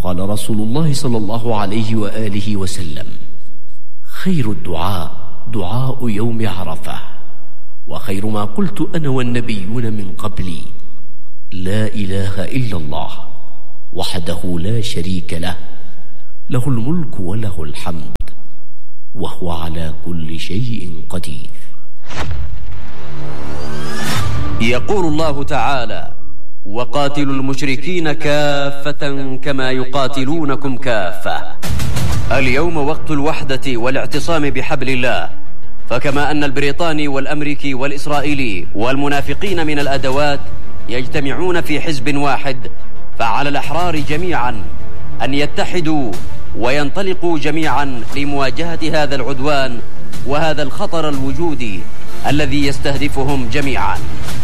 قال رسول الله صلى الله عليه وآله وسلم: خير الدعاء دعاء يوم عرفة، وخير ما قلت أنا والنبيون من قبلي: لا إله إلا الله وحده لا شريك له، له الملك وله الحمد وهو على كل شيء قدير. يقول الله تعالى: وقاتلوا المشركين كافة كما يقاتلونكم كافة. اليوم وقت الوحدة والاعتصام بحبل الله، فكما أن البريطاني والأمريكي والإسرائيلي والمنافقين من الأدوات يجتمعون في حزب واحد، فعلى الأحرار جميعا أن يتحدوا وينطلقوا جميعا لمواجهة هذا العدوان وهذا الخطر الوجودي الذي يستهدفهم جميعا.